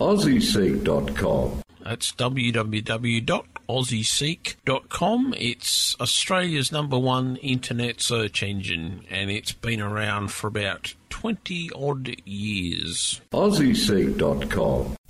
AussieSeek.com. That's www.aussieseek.com. It's Australia's #1 internet search engine, and it's been around for about 20-odd years. AussieSeek.com.